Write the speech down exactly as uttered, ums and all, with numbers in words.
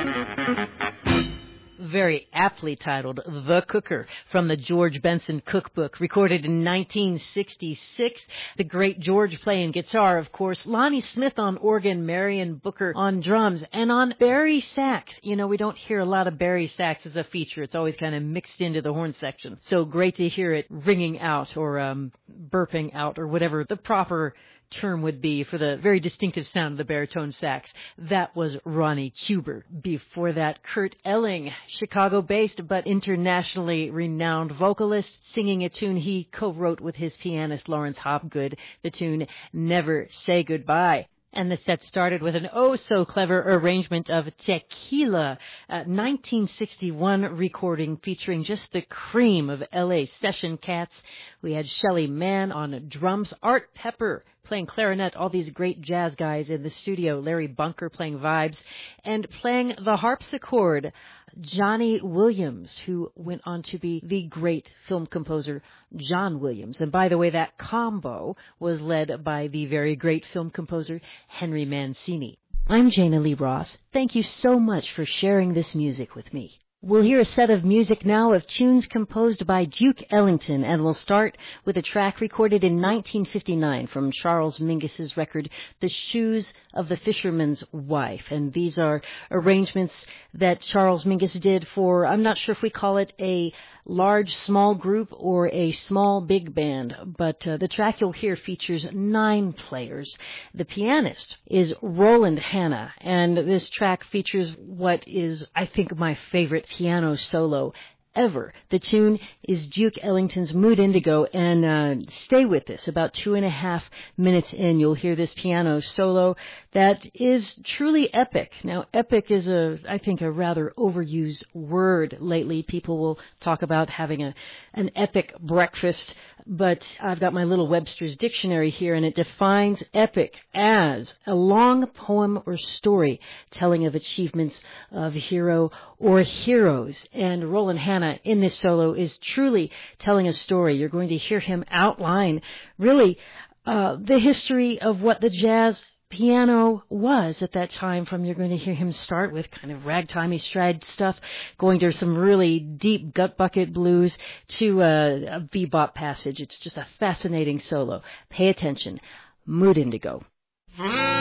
Very aptly titled The Cooker from the George Benson Cookbook, recorded in nineteen sixty-six. The great George playing guitar, of course, Lonnie Smith on organ, Marion Booker on drums, and on bari sax. You know, we don't hear a lot of bari sax as a feature. It's always kind of mixed into the horn section. So great to hear it ringing out or um, burping out or whatever the proper term would be for the very distinctive sound of the baritone sax. That was Ronnie Huber. Before that, Kurt Elling, Chicago-based but internationally renowned vocalist, singing a tune he co-wrote with his pianist Lawrence Hopgood, the tune Never Say Goodbye. And the set started with an oh-so-clever arrangement of Tequila, a nineteen sixty-one recording featuring just the cream of L A session cats. We had Shelly Manne on drums, Art Pepper playing clarinet, all these great jazz guys in the studio, Larry Bunker playing vibes, and playing the harpsichord, Johnny Williams, who went on to be the great film composer John Williams. And by the way, that combo was led by the very great film composer Henry Mancini. I'm Jana Lee Ross. Thank you so much for sharing this music with me. We'll hear a set of music now of tunes composed by Duke Ellington, and we'll start with a track recorded in nineteen fifty-nine from Charles Mingus's record, The Shoes of the Fisherman's Wife. And these are arrangements that Charles Mingus did for, I'm not sure if we call it a large, small group or a small, big band, but uh, the track you'll hear features nine players. The pianist is Roland Hanna, and this track features what is, I think, my favorite piano solo ever. The tune is Duke Ellington's Mood Indigo, and uh, stay with this. About two and a half minutes in, you'll hear this piano solo that is truly epic. Now, epic is, a, I think, a rather overused word lately. People will talk about having a an epic breakfast, but I've got my little Webster's Dictionary here, and it defines epic as a long poem or story telling of achievements of a hero or heroes. And Roland Hanna in this solo is truly telling a story. You're going to hear him outline really uh, the history of what the jazz piano was at that time. From you're going to hear him start with kind of ragtimey stride stuff, going to some really deep gut bucket blues to a, a bebop passage. It's just a fascinating solo. Pay attention. Mood Indigo.